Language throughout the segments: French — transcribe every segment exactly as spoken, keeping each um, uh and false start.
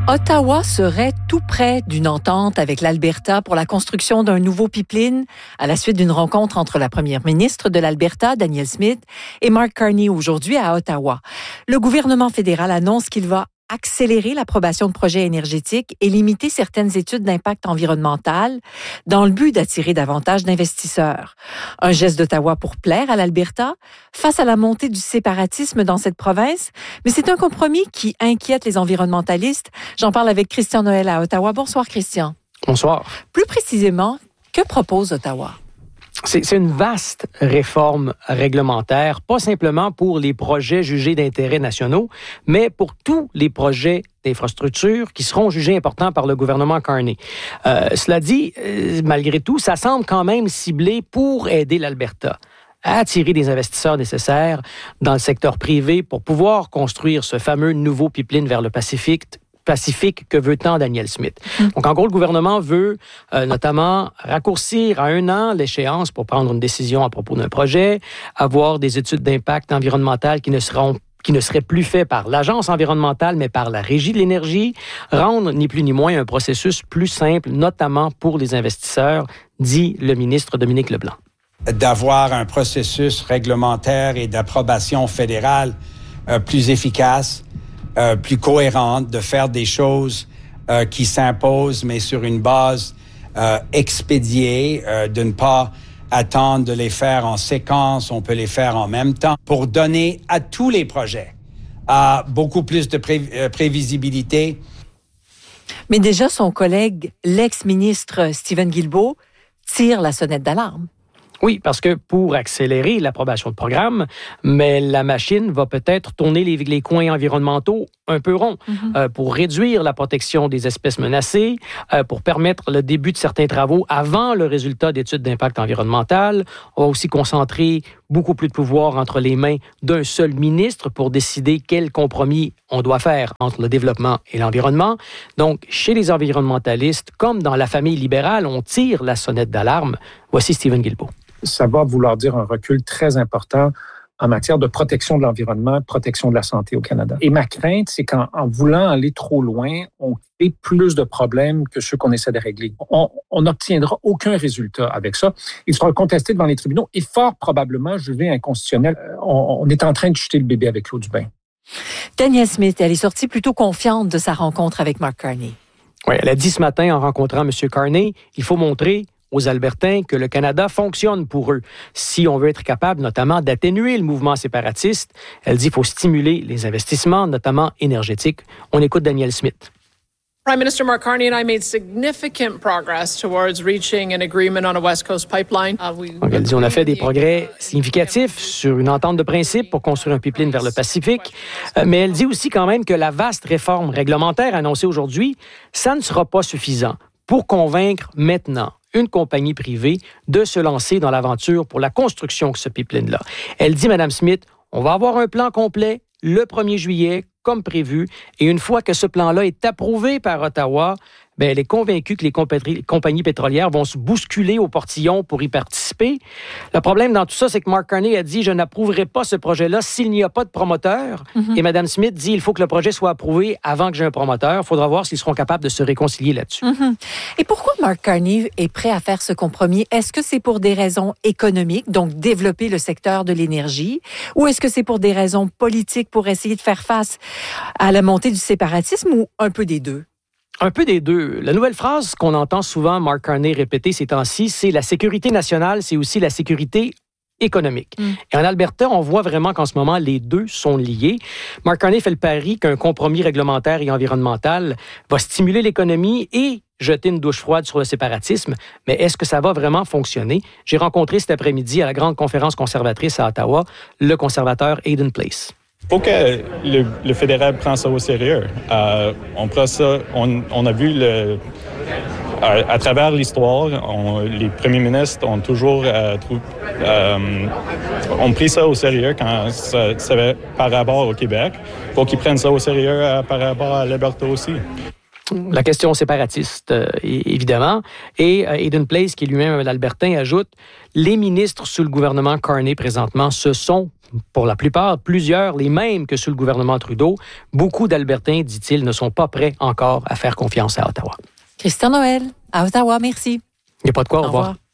Ottawa serait tout près d'une entente avec l'Alberta pour la construction d'un nouveau pipeline à la suite d'une rencontre entre la première ministre de l'Alberta, Danielle Smith, et Mark Carney aujourd'hui à Ottawa. Le gouvernement fédéral annonce qu'il va accélérer l'approbation de projets énergétiques et limiter certaines études d'impact environnemental dans le but d'attirer davantage d'investisseurs. Un geste d'Ottawa pour plaire à l'Alberta face à la montée du séparatisme dans cette province, mais c'est un compromis qui inquiète les environnementalistes. J'en parle avec Christian Noël à Ottawa. Bonsoir, Christian. Bonsoir. Plus précisément, que propose Ottawa? C'est, c'est une vaste réforme réglementaire, pas simplement pour les projets jugés d'intérêt nationaux, mais pour tous les projets d'infrastructure qui seront jugés importants par le gouvernement Carney. Euh, cela dit, euh, malgré tout, ça semble quand même ciblé pour aider l'Alberta à attirer des investisseurs nécessaires dans le secteur privé pour pouvoir construire ce fameux nouveau pipeline vers le Pacifique Pacifique que veut tant Danielle Smith. Donc, en gros, le gouvernement veut euh, notamment raccourcir à un an l'échéance pour prendre une décision à propos d'un projet, avoir des études d'impact environnemental qui ne seront qui ne seraient plus faites par l'Agence environnementale, mais par la Régie de l'énergie, rendre ni plus ni moins un processus plus simple, notamment pour les investisseurs, dit le ministre Dominique Leblanc. D'avoir un processus réglementaire et d'approbation fédérale euh, plus efficace, Euh, plus cohérente, de faire des choses euh, qui s'imposent, mais sur une base euh, expédiée, euh, de ne pas attendre de les faire en séquence, on peut les faire en même temps, pour donner à tous les projets euh, beaucoup plus de pré- euh, prévisibilité. Mais déjà, son collègue, l'ex-ministre Steven Guilbeault, tire la sonnette d'alarme. Oui, parce que pour accélérer l'approbation de programme, mais la machine va peut-être tourner les, les coins environnementaux un peu ronds mm-hmm. euh, pour réduire la protection des espèces menacées, euh, pour permettre le début de certains travaux avant le résultat d'études d'impact environnemental. On va aussi concentrer beaucoup plus de pouvoir entre les mains d'un seul ministre pour décider quel compromis on doit faire entre le développement et l'environnement. Donc, chez les environnementalistes, comme dans la famille libérale, on tire la sonnette d'alarme. Voici Steven Guilbeault. Ça va vouloir dire un recul très important en matière de protection de l'environnement, protection de la santé au Canada. Et ma crainte, c'est qu'en en voulant aller trop loin, on crée plus de problèmes que ceux qu'on essaie de régler. On n'obtiendra aucun résultat avec ça. Il sera contesté devant les tribunaux et fort probablement jugé inconstitutionnel. On, on est en train de jeter le bébé avec l'eau du bain. Danielle Smith, elle est sortie plutôt confiante de sa rencontre avec Mark Carney. Oui, elle a dit ce matin en rencontrant M. Carney, il faut montrer aux Albertains que le Canada fonctionne pour eux. Si on veut être capable notamment d'atténuer le mouvement séparatiste, elle dit qu'il faut stimuler les investissements, notamment énergétiques. On écoute Danielle Smith. Prime Minister Mark Carney and I made significant progress towards reaching an agreement on a West Coast pipeline. Uh, we... Donc, elle dit on a fait des progrès significatifs sur une entente de principe pour construire un pipeline vers le Pacifique, euh, mais elle dit aussi quand même que la vaste réforme réglementaire annoncée aujourd'hui, ça ne sera pas suffisant pour convaincre maintenant une compagnie privée de se lancer dans l'aventure pour la construction de ce pipeline-là. Elle dit, Mme Smith, on va avoir un plan complet le premier juillet, comme prévu, et une fois que ce plan-là est approuvé par Ottawa, bien, elle est convaincue que les compagnies, compagnies pétrolières vont se bousculer au portillon pour y participer. Le problème dans tout ça, c'est que Mark Carney a dit « Je n'approuverai pas ce projet-là s'il n'y a pas de promoteur. Mm-hmm. » Et Mme Smith dit « Il faut que le projet soit approuvé avant que j'ai un promoteur. Il faudra voir s'ils seront capables de se réconcilier là-dessus. Mm-hmm. » Et pourquoi Mark Carney est prêt à faire ce compromis? Est-ce que c'est pour des raisons économiques, donc développer le secteur de l'énergie, ou est-ce que c'est pour des raisons politiques pour essayer de faire face à la montée du séparatisme, ou un peu des deux? Un peu des deux. La nouvelle phrase qu'on entend souvent Mark Carney répéter ces temps-ci, c'est la sécurité nationale, c'est aussi la sécurité économique. Mm. Et en Alberta, on voit vraiment qu'en ce moment, les deux sont liés. Mark Carney fait le pari qu'un compromis réglementaire et environnemental va stimuler l'économie et jeter une douche froide sur le séparatisme. Mais est-ce que ça va vraiment fonctionner? J'ai rencontré cet après-midi à la grande conférence conservatrice à Ottawa le conservateur Aidan Place. Il faut que le, le fédéral prenne ça au sérieux. Euh, on prend ça, on, on a vu le, à, à travers l'histoire, on, les premiers ministres ont toujours euh, trou, euh, ont pris ça au sérieux quand ça, ça va par rapport au Québec. Il faut qu'ils prennent ça au sérieux euh, par rapport à l'Alberta aussi. La question séparatiste, euh, évidemment. Et euh, Aidan Place, qui est lui-même un Albertain, ajoute « Les ministres sous le gouvernement Carney présentement se sont pour la plupart, plusieurs, les mêmes que sous le gouvernement Trudeau. Beaucoup d'Albertains, dit-il, ne sont pas prêts encore à faire confiance à Ottawa. Christian Noël, à Ottawa, merci. Il n'y a pas de quoi, au, au revoir. revoir.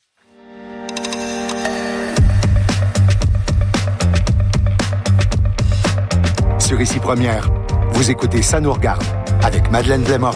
Sur Ici Première, vous écoutez Ça nous regarde avec Madeleine Blais-Morin.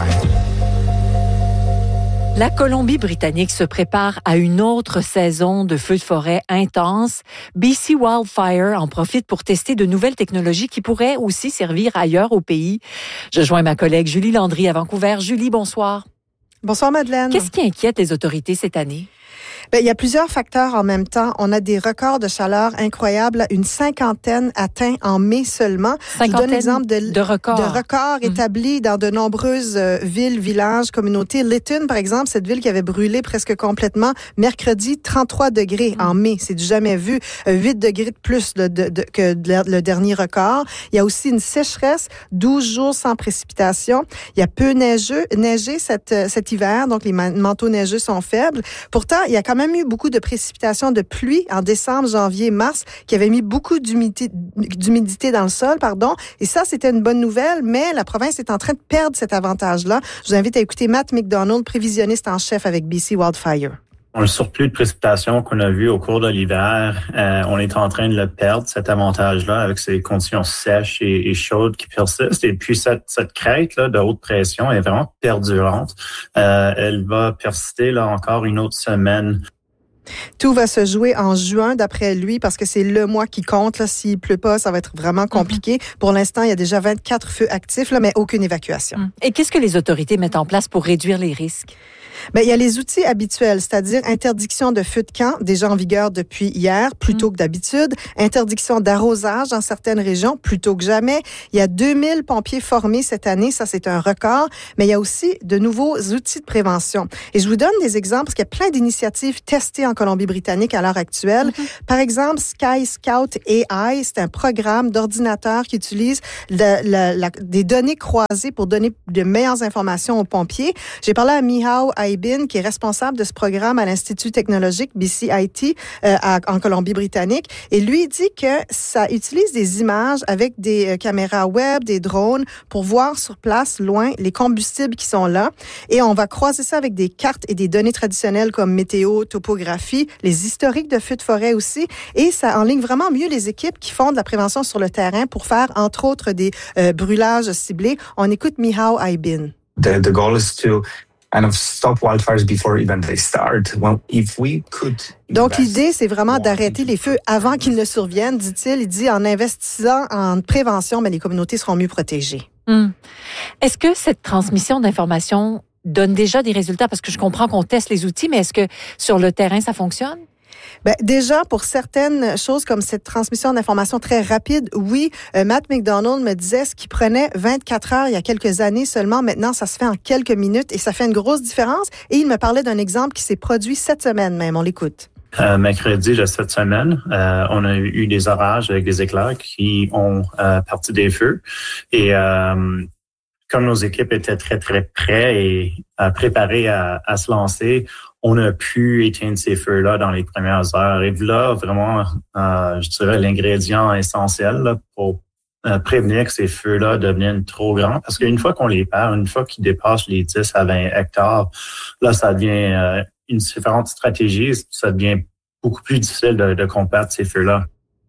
La Colombie-Britannique se prépare à une autre saison de feux de forêt intense. B C Wildfire en profite pour tester de nouvelles technologies qui pourraient aussi servir ailleurs au pays. Je joins ma collègue Julie Landry à Vancouver. Julie, bonsoir. Bonsoir, Madeleine. Qu'est-ce qui inquiète les autorités cette année? Bien, il y a plusieurs facteurs en même temps. On a des records de chaleur incroyables, une cinquantaine atteints en mai seulement. Cinquantaine Je vous donne l'exemple de, de records, de records mmh. établis dans de nombreuses euh, villes, villages, communautés. Lytton, par exemple, cette ville qui avait brûlé presque complètement, mercredi, trente-trois degrés mmh. en mai. C'est du jamais vu. Euh, huit degrés de plus de, de, de, que de, le dernier record. Il y a aussi une sécheresse, douze jours sans précipitation. Il y a peu neigeux, neigé cet, cet hiver, donc les manteaux neigeux sont faibles. Pourtant, il y a quand même eu beaucoup de précipitations de pluie en décembre, janvier, mars, qui avaient mis beaucoup d'humidité, d'humidité dans le sol, pardon. Et ça, c'était une bonne nouvelle, mais la province est en train de perdre cet avantage-là. Je vous invite à écouter Matt McDonald, prévisionniste en chef avec B C Wildfire. Un surplus de précipitations qu'on a vu au cours de l'hiver, euh, on est en train de le perdre, cet avantage-là, avec ces conditions sèches et, et chaudes qui persistent. Et puis, cette, cette crête-là de haute pression est vraiment perdurante. Euh, elle va persister là encore une autre semaine. Tout va se jouer en juin, d'après lui, parce que c'est le mois qui compte. Là. S'il pleut pas, ça va être vraiment compliqué. Mm-hmm. Pour l'instant, il y a déjà vingt-quatre feux actifs, là, mais aucune évacuation. Mm. Et qu'est-ce que les autorités mettent en place pour réduire les risques? Bien, il y a les outils habituels, c'est-à-dire interdiction de feux de camp, déjà en vigueur depuis hier, plus tôt mmh. que d'habitude. Interdiction d'arrosage dans certaines régions, plus tôt que jamais. Il y a deux mille pompiers formés cette année, ça c'est un record. Mais il y a aussi de nouveaux outils de prévention. Et je vous donne des exemples, parce qu'il y a plein d'initiatives testées en Colombie-Britannique à l'heure actuelle. Mmh. Par exemple, Sky Scout A I, c'est un programme d'ordinateur qui utilise le, le, la, des données croisées pour donner de meilleures informations aux pompiers. J'ai parlé à Mihao Aibin, qui est responsable de ce programme à l'Institut technologique B C I T euh, à, en Colombie-Britannique. Et lui, il dit que ça utilise des images avec des euh, caméras web, des drones, pour voir sur place, loin, les combustibles qui sont là. Et on va croiser ça avec des cartes et des données traditionnelles comme météo, topographie, les historiques de feux de forêt aussi. Et ça enligne vraiment mieux les équipes qui font de la prévention sur le terrain pour faire, entre autres, des euh, brûlages ciblés. On écoute Mihao Aibin. The, the goal is to kind of stop wildfires before even they start. Well, if we could Donc, l'idée, c'est vraiment d'arrêter les feux avant qu'ils ne surviennent, dit-il. Il dit, en investissant en prévention, mais les communautés seront mieux protégées. Hum. Est-ce que cette transmission d'informations donne déjà des résultats? Parce que je comprends qu'on teste les outils, mais est-ce que sur le terrain, ça fonctionne? Ben, déjà, pour certaines choses comme cette transmission d'informations très rapide, oui. Euh, Matt McDonald me disait ce qui prenait vingt-quatre heures il y a quelques années seulement. Maintenant, ça se fait en quelques minutes et ça fait une grosse différence. Et il me parlait d'un exemple qui s'est produit cette semaine même. On l'écoute. Euh, mercredi de cette semaine, euh, on a eu des orages avec des éclairs qui ont euh, parti des feux. Et euh, comme nos équipes étaient très, très prêts et euh, préparées à, à se lancer, on a pu éteindre ces feux-là dans les premières heures. Et là, vraiment, euh, je dirais, l'ingrédient essentiel là, pour euh, prévenir que ces feux-là deviennent trop grands. Parce qu'une fois qu'on les perd, une fois qu'ils dépassent les dix à vingt hectares, là, ça devient euh, une différente stratégie. Ça devient beaucoup plus difficile de, de combattre ces feux-là.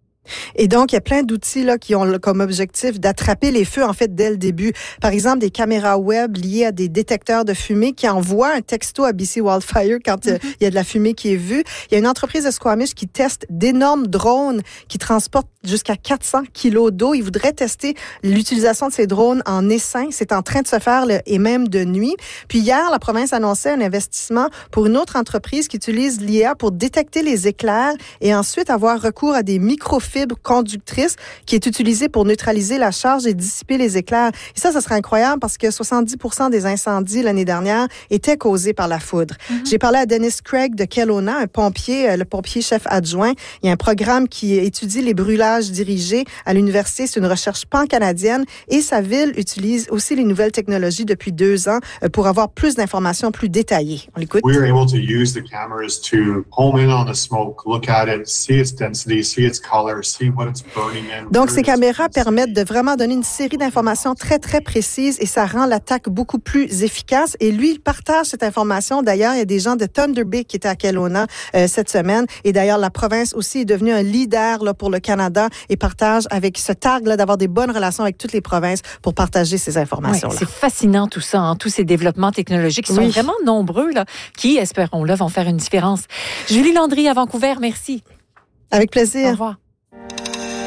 Et donc, il y a plein d'outils là qui ont comme objectif d'attraper les feux, en fait, dès le début. Par exemple, des caméras web liées à des détecteurs de fumée qui envoient un texto à B C Wildfire quand mm-hmm. euh, il y a de la fumée qui est vue. Il y a une entreprise de Squamish qui teste d'énormes drones qui transportent jusqu'à quatre cents kilos d'eau. Ils voudraient tester l'utilisation de ces drones en essaim. C'est en train de se faire là, et même de nuit. Puis hier, la province annonçait un investissement pour une autre entreprise qui utilise l'I A pour détecter les éclairs et ensuite avoir recours à des microfibres conductrice qui est utilisée pour neutraliser la charge et dissiper les éclairs. Et ça, ça serait incroyable parce que soixante-dix pour cent des incendies l'année dernière étaient causés par la foudre. Mm-hmm. J'ai parlé à Dennis Craig de Kelowna, un pompier, le pompier chef adjoint. Il y a un programme qui étudie les brûlages dirigés à l'université. C'est une recherche pan-canadienne et sa ville utilise aussi les nouvelles technologies depuis deux ans pour avoir plus d'informations plus détaillées. On l'écoute. We were able to use the cameras to home in on the smoke, look at it, see its density, see its color, Donc, ces caméras permettent de vraiment donner une série d'informations très, très précises et ça rend l'attaque beaucoup plus efficace. Et lui, il partage cette information. D'ailleurs, il y a des gens de Thunder Bay qui étaient à Kelowna euh, cette semaine. Et d'ailleurs, la province aussi est devenue un leader là, pour le Canada et partage avec ce tag là, d'avoir des bonnes relations avec toutes les provinces pour partager ces informations-là. Oui, c'est fascinant tout ça, hein, tous ces développements technologiques qui sont oui. vraiment nombreux, là, qui, espérons-le, vont faire une différence. Julie Landry à Vancouver, merci. Avec plaisir. Au revoir.